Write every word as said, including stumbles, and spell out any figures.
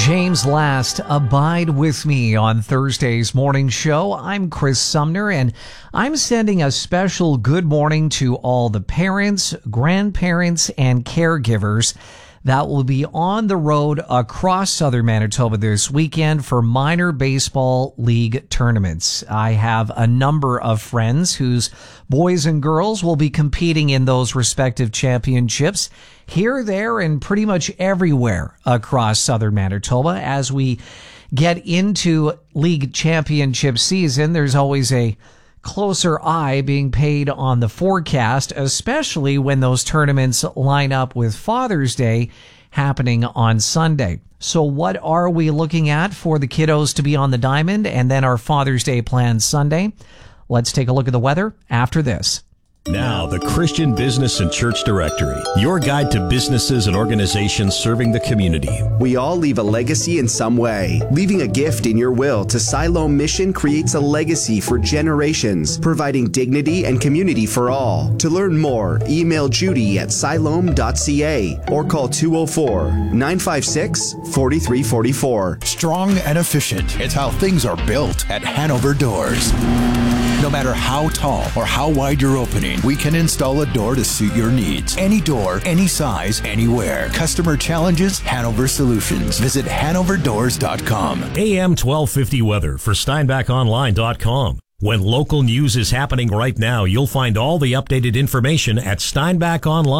James Last, Abide With Me on Thursday's morning show. I'm Chris Sumner, and I'm sending a special good morning to all the parents, grandparents, and caregivers that will be on the road across southern Manitoba this weekend for minor baseball league tournaments. I have a number of friends whose boys and girls will be competing in those respective championships here, there, and pretty much everywhere across southern Manitoba. As we get into league championship season, there's always a closer eye being paid on the forecast, especially when those tournaments line up with Father's Day happening on Sunday. So what are we looking at for the kiddos to be on the diamond and then our Father's Day plans Sunday? Let's take a look at the weather after this. Now, the Christian Business and Church Directory, your guide to businesses and organizations serving the community. We all leave a legacy in some way. Leaving a gift in your will to Siloam Mission creates a legacy for generations, providing dignity and community for all. To learn more, email Judy at siloam dot c a or call two oh four, nine five six, four three four four. Strong and efficient. It's how things are built at Hanover Doors. No matter how tall or how wide your opening, we can install a door to suit your needs. Any door, any size, anywhere. Customer challenges, Hanover Solutions. Visit hanover doors dot com. A M twelve fifty weather for steinbach online dot com. When local news is happening right now, you'll find all the updated information at Steinbach Online.